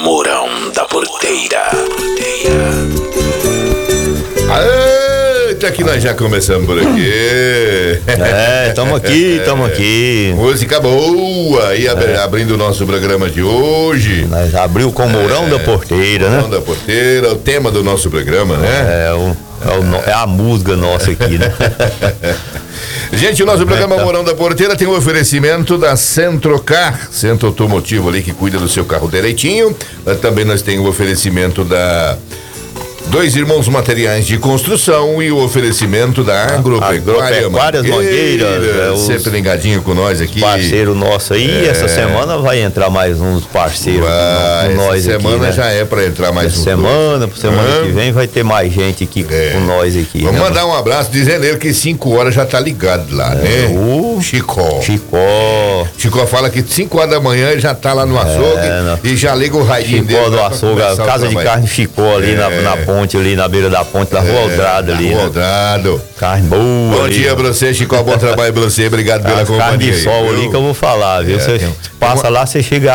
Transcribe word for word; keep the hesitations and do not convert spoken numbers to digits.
Mourão da Porteira. Eita, que nós já começamos por aqui. É, estamos aqui, estamos aqui. Música boa. E ab- É. abrindo o nosso programa de hoje. Nós abriu com o Mourão É, da Porteira, Mourão né? da Porteira, o tema do nosso programa, né? É, o, é, o no- é a música nossa aqui, né? Gente, o nosso programa Mourão da Porteira tem um oferecimento da Centrocar, centro automotivo ali que cuida do seu carro direitinho. Também nós temos o oferecimento da Dois Irmãos Materiais de Construção e o oferecimento da Agropecuária Agropecuárias Mangueiras, é, os- sempre ligadinho com nós aqui. Parceiro nosso aí, essa semana vai entrar mais uns parceiros Vai, com nós essa aqui, semana né? já é pra entrar mais Essa um semana, por semana Hã? que vem vai ter mais gente aqui É. com nós aqui. Vamos né? mandar um abraço dizendo ele que cinco horas já tá ligado lá, né? o Chicó. Chicó. Chicó fala que cinco horas da manhã ele já tá lá no açougue não. e já liga o radinho dele. Chicó do lá pra açougue, a começar o casa de trabalho. carne Chicó ali na, É. na ponte, ali na beira da ponte da Rua Aldrada ali, Rua né? Aldrado. Carne boa. Bom ali, dia né? pra você, Chicó. Bom trabalho pra você. Obrigado pela As companhia. carnes de aí, sol viu? ali que eu vou falar, viu? É, Você tem- passa lá, você chega